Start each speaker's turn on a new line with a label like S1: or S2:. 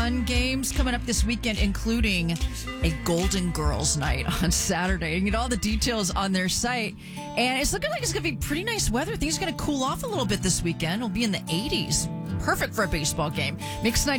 S1: fun games coming up this weekend, including a Golden Girls night on Saturday. You can get all the details on their site. And it's looking like it's going to be pretty nice weather. Things are going to cool off a little bit this weekend. It'll be in the 80s. Perfect for a baseball game. Mix 90.